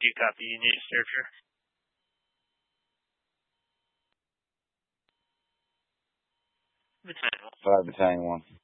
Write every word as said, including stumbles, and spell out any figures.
Do you copy Unit Searcher? Battalion one. Five Battalion one.